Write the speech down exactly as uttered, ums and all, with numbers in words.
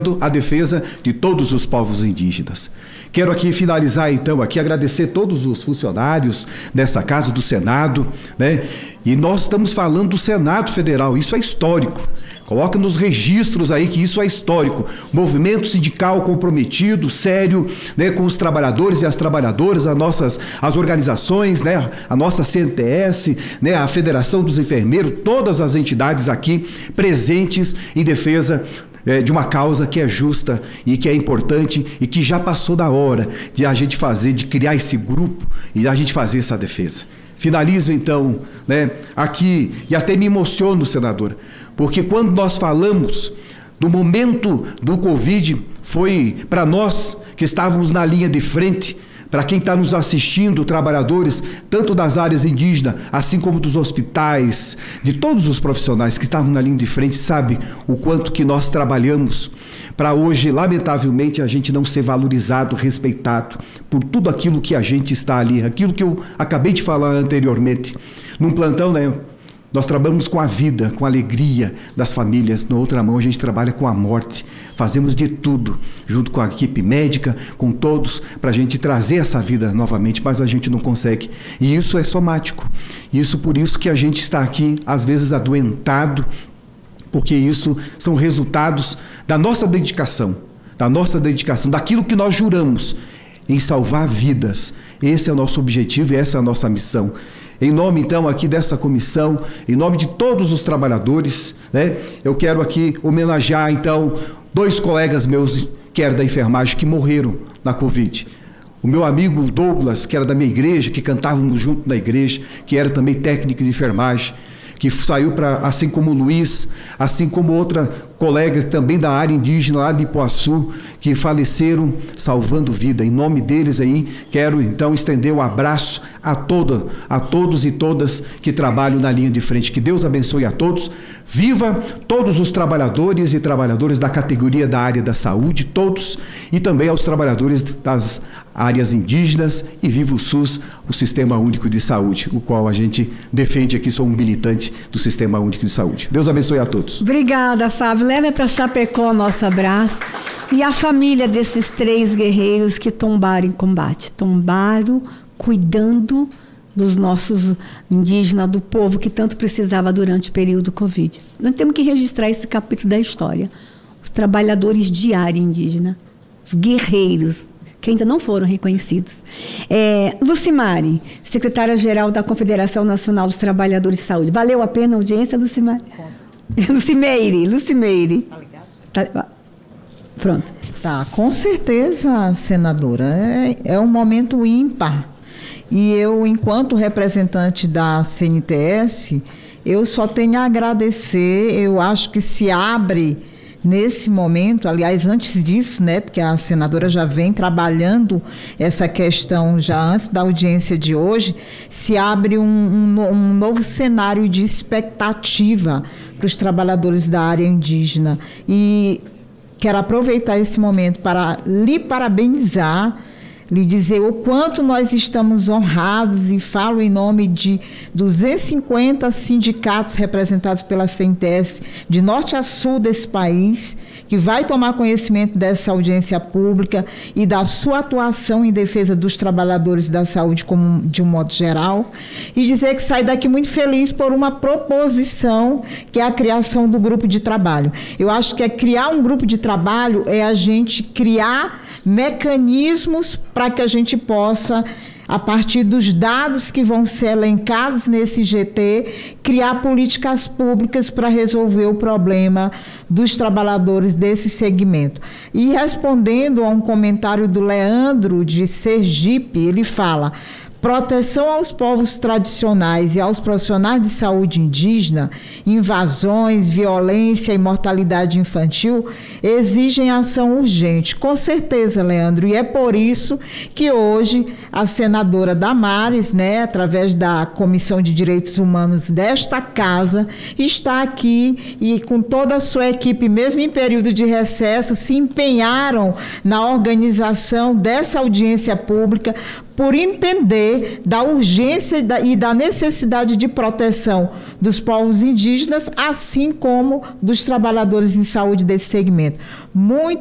a defesa de todos os povos indígenas. Quero aqui finalizar, então, aqui agradecer todos os funcionários dessa Casa do Senado, né? E nós estamos falando do Senado Federal, isso é histórico. Coloca nos registros aí que isso é histórico. Movimento sindical comprometido, sério, né, com os trabalhadores e as trabalhadoras, as nossas as organizações, né, a nossa C N T S, né, a Federação dos Enfermeiros, todas as entidades aqui presentes em defesa de uma causa que é justa e que é importante e que já passou da hora de a gente fazer, de criar esse grupo e a gente fazer essa defesa. Finalizo então, né, aqui, e até me emociono, senador, porque quando nós falamos do momento do Covid, foi para nós que estávamos na linha de frente, para quem está nos assistindo, trabalhadores, tanto das áreas indígenas, assim como dos hospitais, de todos os profissionais que estavam na linha de frente, sabe o quanto que nós trabalhamos para hoje, lamentavelmente, a gente não ser valorizado, respeitado por tudo aquilo que a gente está ali, aquilo que eu acabei de falar anteriormente. Num plantão, né? Nós trabalhamos com a vida, com a alegria das famílias. Na outra mão, a gente trabalha com a morte. Fazemos de tudo, junto com a equipe médica, com todos, para a gente trazer essa vida novamente, mas a gente não consegue. E isso é somático. Isso por isso que a gente está aqui, às vezes, adoentado, porque isso são resultados da nossa dedicação, da nossa dedicação, daquilo que nós juramos, em salvar vidas. Esse é o nosso objetivo e essa é a nossa missão. Em nome, então, aqui dessa comissão, em nome de todos os trabalhadores, né, eu quero aqui homenagear, então, dois colegas meus, que eram da enfermagem, que morreram na Covid. O meu amigo Douglas, que era da minha igreja, que cantávamos junto na igreja, que era também técnico de enfermagem, que saiu para, assim como o Luiz, assim como outra colega também da área indígena lá de Ipuaçu, que faleceram salvando vida. Em nome deles aí, quero então estender um abraço a, toda, a todos e todas que trabalham na linha de frente. Que Deus abençoe a todos. Viva todos os trabalhadores e trabalhadoras da categoria da área da saúde, todos, e também aos trabalhadores das áreas indígenas, e viva o SUS, o Sistema Único de Saúde, o qual a gente defende aqui, sou um militante do Sistema Único de Saúde. Deus abençoe a todos. Obrigada, Fábio. Leve para Chapecó nosso abraço. E a família desses três guerreiros que tombaram em combate. Tombaram cuidando dos nossos indígenas, do povo que tanto precisava durante o período Covid. Nós temos que registrar esse capítulo da história. Os trabalhadores de área indígena, os guerreiros, que ainda não foram reconhecidos. É, Lucimari, secretária-geral da Confederação Nacional dos Trabalhadores de Saúde. Valeu a pena a audiência, Lucimari? Lucimeire, Lucimeire. Tá, tá, pronto. Tá, com certeza, senadora. É, é um momento ímpar. E eu, enquanto representante da C N T S, eu só tenho a agradecer. Eu acho que se abre nesse momento, aliás, antes disso, né, porque a senadora já vem trabalhando essa questão já antes da audiência de hoje, se abre um, um, um novo cenário de expectativa para os trabalhadores da área indígena. E quero aproveitar esse momento para lhe parabenizar, lhe dizer o quanto nós estamos honrados, e falo em nome de duzentos e cinquenta sindicatos representados pela C N T S, de norte a sul desse país, que vai tomar conhecimento dessa audiência pública e da sua atuação em defesa dos trabalhadores da saúde como, de um modo geral, e dizer que sai daqui muito feliz por uma proposição, que é a criação do grupo de trabalho. Eu acho que é criar um grupo de trabalho é a gente criar mecanismos para que a gente possa, a partir dos dados que vão ser elencados nesse G T, criar políticas públicas para resolver o problema dos trabalhadores desse segmento. E respondendo a um comentário do Leandro, de Sergipe, ele fala: proteção aos povos tradicionais e aos profissionais de saúde indígena, invasões, violência e mortalidade infantil exigem ação urgente. Com certeza, Leandro, e é por isso que hoje a senadora Damares, né, através da Comissão de Direitos Humanos desta casa, está aqui e com toda a sua equipe, mesmo em período de recesso, se empenharam na organização dessa audiência pública por entender da urgência e da, e da necessidade de proteção dos povos indígenas, assim como dos trabalhadores em saúde desse segmento. Muito